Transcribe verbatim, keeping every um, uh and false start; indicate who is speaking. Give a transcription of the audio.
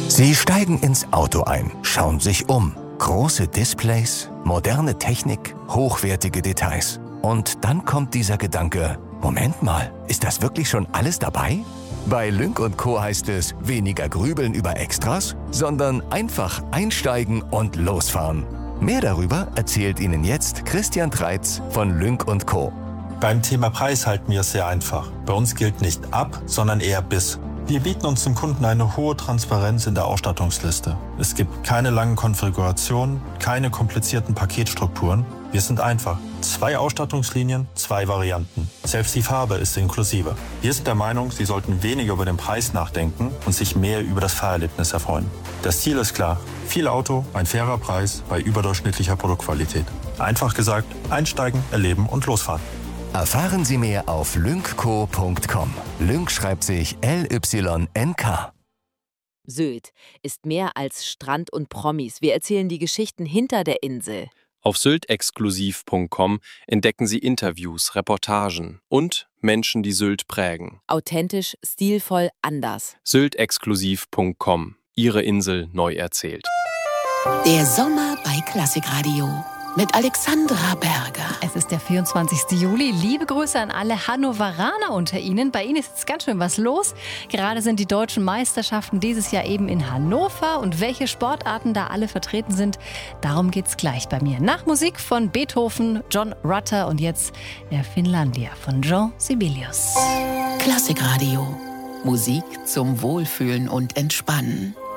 Speaker 1: Sie steigen ins Auto ein, schauen sich um. Große Displays, moderne Technik, hochwertige Details. Und dann kommt dieser Gedanke, Moment mal, ist das wirklich schon alles dabei? Bei Lynk und Co. heißt es, weniger grübeln über Extras, sondern einfach einsteigen und losfahren. Mehr darüber erzählt Ihnen jetzt Christian Treitz von Lynk und Co.
Speaker 2: Beim Thema Preis halten wir es sehr einfach. Bei uns gilt nicht ab, sondern eher bis. Wir bieten uns dem Kunden eine hohe Transparenz in der Ausstattungsliste. Es gibt keine langen Konfigurationen, keine komplizierten Paketstrukturen. Wir sind einfach. Zwei Ausstattungslinien, zwei Varianten. Selbst die Farbe ist inklusive. Wir sind der Meinung, Sie sollten weniger über den Preis nachdenken und sich mehr über das Fahrerlebnis erfreuen. Das Ziel ist klar. Viel Auto, ein fairer Preis bei überdurchschnittlicher Produktqualität. Einfach gesagt, einsteigen, erleben und losfahren.
Speaker 1: Erfahren Sie mehr auf lynk co punkt com. Lynk schreibt sich L Y N K.
Speaker 3: Sylt ist mehr als Strand und Promis. Wir erzählen die Geschichten hinter der Insel.
Speaker 4: Auf sylt exklusiv punkt com entdecken Sie Interviews, Reportagen und Menschen, die Sylt prägen.
Speaker 3: Authentisch, stilvoll, anders.
Speaker 4: sylt exklusiv punkt com. Ihre Insel neu erzählt.
Speaker 5: Der Sommer bei Klassikradio mit Alexandra Berger.
Speaker 6: Es ist der vierundzwanzigste Juli. Liebe Grüße an alle Hannoveraner unter Ihnen. Bei Ihnen ist jetzt ganz schön was los. Gerade sind die deutschen Meisterschaften dieses Jahr eben in Hannover. Und welche Sportarten da alle vertreten sind, darum geht's gleich bei mir. Nach Musik von Beethoven, John Rutter und jetzt der Finlandia von Jean Sibelius.
Speaker 5: Klassikradio. Musik zum Wohlfühlen und Entspannen.